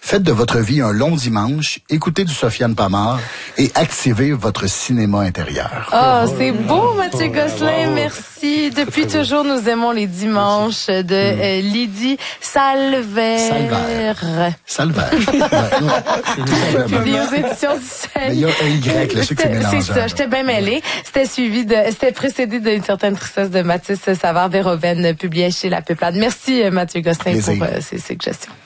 Faites de votre vie un long dimanche, écoutez du Sofiane Pamart et activez votre cinéma intérieur. Oh, c'est beau, Mathieu Gosselin, merci. Depuis toujours, nous aimons les dimanches de Lydie Salvaire. Publié aux éditions du Seuil. Mais il y a un Y, là, je sais que c'est mélangeant. C'est ça, j'étais bien mêlée. C'était précédé d'une certaine tristesse de Mathis Savard Verhoeven, publié chez La Peuplade. Merci, Mathieu Gosselin, pour ces suggestions.